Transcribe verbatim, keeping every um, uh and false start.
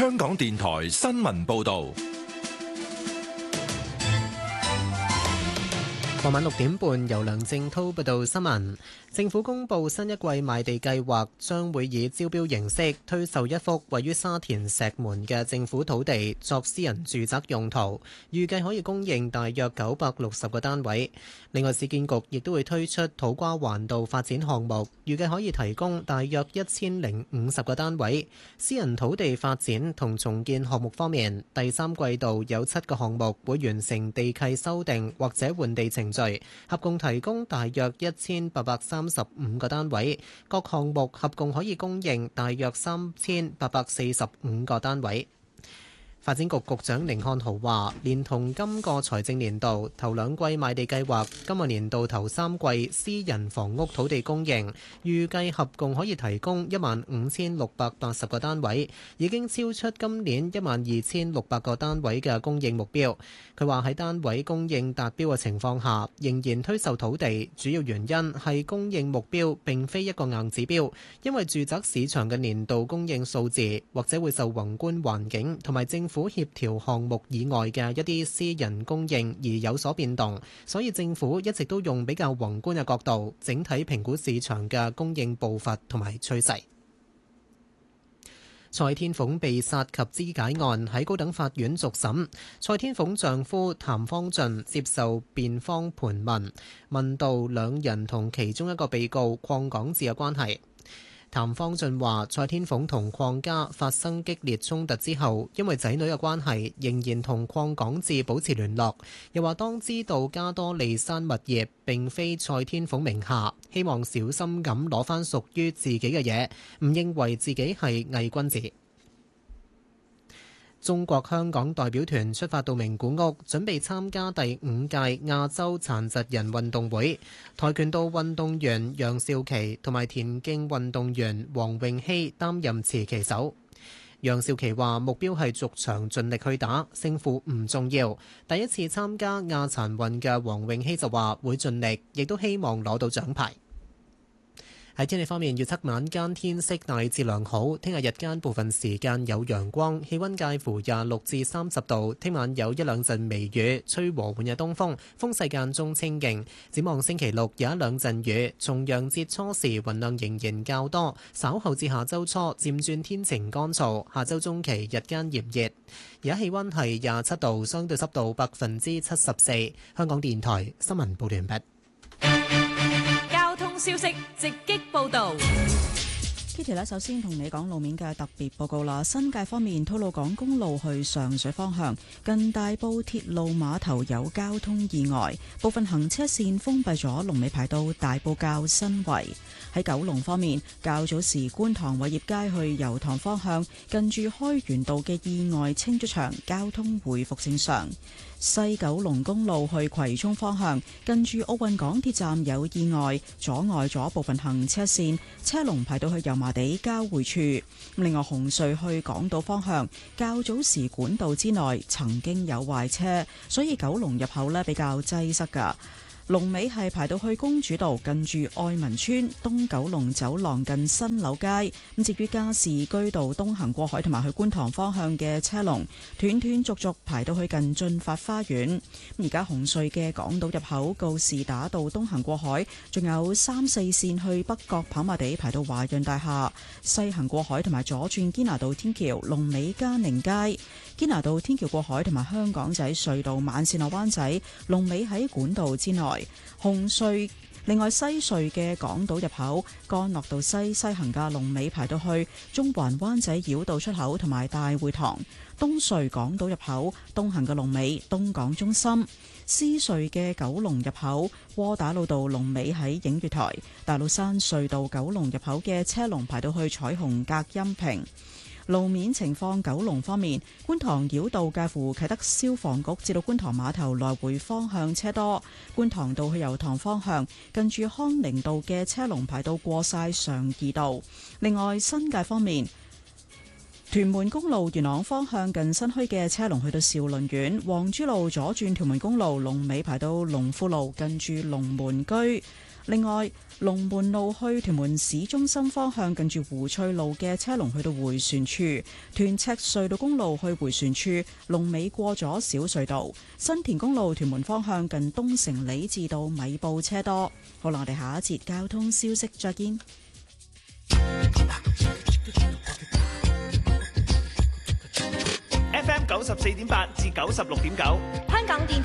香港電台新聞報道。 傍晚六點半，由梁正滔報道新聞。政府公布新一季賣地計劃，將會以招標形式推售一幅位於沙田石門嘅政府土地作私人住宅用途，預計可以供應大約九百六十個單位。另外，市建局亦都會推出土瓜灣道發展項目，預計可以提供大約一千零五十個單位。私人土地發展同重建項目方面，第三季度有七個項目會完成地契修訂或者換地程序，合共提供大約一千八百三十五個單位，各項目合共可以供應大約三千八百四十五個單位。發展局局長甯漢豪話，連同今個財政年度頭兩季賣地計劃，今個年度頭三季私人房屋土地供應預計合共可以提供一萬五千六百八十個單位，已經超出今年一萬二千六百個單位嘅供應目標。佢話喺單位供應達標嘅情況下，仍然推售土地，主要原因係供應目標並非一個硬指標，因為住宅市場嘅年度供應數字或者會受宏觀環境同埋政府府協調項目以外嘅一啲私人供應而有所變動，所以政府一直都用比較宏觀嘅角度，整體評估市場嘅供應步伐同埋趨勢。蔡天鳳被殺及肢解案喺高等法院續審，蔡天鳳丈夫譚方俊接受辯方盤問，問到兩人同其中一個被告鄺港智嘅關係。譚方俊話：蔡天鳳同鄺家發生激烈衝突之後，因為仔女嘅關係，仍然同鄺港智保持聯絡。又話當知道加多利山物業並非蔡天鳳名下，希望小心咁攞返屬於自己嘅嘢，唔認為自己係偽君子。中國香港代表團出發到名古屋，準備參加第五屆亞洲殘疾人運動會。跆拳道運動員楊少琪同埋田徑運動員黃詠希擔任持旗手。楊少琪話：目標係逐場盡力去打，勝負唔重要。第一次參加亞殘運嘅黃詠希就話會盡力，亦都希望攞到獎牌。喺天氣方面，預測晚間天色大致良好，聽日日間部分時間有陽光，氣溫介乎廿六至三十度。聽晚有一兩陣微雨，吹和緩嘅東風，風勢間中清勁。展望星期六有一兩陣雨，重陽節初時雲量仍然較多，稍後至下周初漸轉天晴乾燥。下周中期日間炎熱，而家氣溫係廿七度，相對濕度百分之七十四。香港電台新聞報道完畢。 消息直擊報道。 Kitty 咧，首先同你講路面嘅特別報告啦。新界方面，吐露港公路去上水方向近大埔鐵路碼頭有交通意外，部分行車線封閉咗，龍尾排到大埔滘新圍。喺九龍方面，較早時觀塘偉業街去油塘方向近住開源道嘅意外清咗場，交通回復正常。西九龍公路去葵涌方向近住奧運港鐵站有意外，阻礙咗部分行車線，車龍排到去油麻地交匯處。另外，紅隧去港島方向較早時管道之內曾經有壞車，所以九龍入口呢比較擠塞㗎。龍尾係排到去公主道近住愛民村，東九龍走廊近新柳街。咁至於加士居道東行過海同埋去觀塘方向嘅車龍斷斷續續排到去近駿發花園。而家紅隧嘅港島入口告士打道東行過海，仲有三四線去北角跑馬地排到華潤大廈，西行過海同埋左轉堅拿道天橋龍尾嘉寧街。堅拿道天橋過海同埋香港仔隧道慢線落灣仔龍尾喺管道之內。紅隧另外西隧嘅港島入口干諾道西西行嘅龍尾排到去中環灣仔繞道出口同埋大會堂。東隧港島入口東行嘅龍尾東港中心。獅隧嘅九龍入口窩打老道龍尾喺映月台。大老山隧道九龍入口嘅車龍排到去彩虹隔音屏。路面情況，九龍方面，觀塘繞道介乎啟德消防局至到觀塘碼頭來回方向車多，觀塘道去油塘方向近住康寧道嘅車龍排到過晒常怡道。另外，新界方面，屯門公路元朗方向近新墟嘅車龍去到兆麟苑，黃珠路左轉屯門公路龍尾排到龍富路近住龍門居。 另外，龍門路去屯門市中心方向近住湖翠路嘅車龍去到迴旋處，屯赤隧道公路去迴旋處龍尾過咗小隧道，新田公路屯門方向近東城里至到米埔車多。好啦，我哋下一節交通消息再見。 F M 九十四點八至九十六點九， 香港電